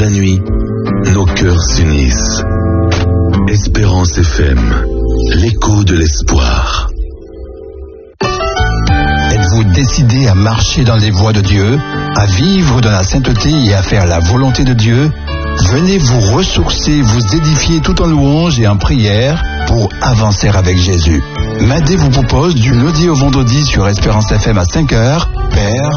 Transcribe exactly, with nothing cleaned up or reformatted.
la nuit, nos cœurs s'unissent. Espérance F M, l'écho de l'espoir. Êtes-vous décidé à marcher dans les voies de Dieu, à vivre dans la sainteté et à faire la volonté de Dieu? Venez vous ressourcer, vous édifier tout en louange et en prière pour avancer avec Jésus. Madé vous propose du lundi au vendredi sur Espérance F M à cinq heures, Père,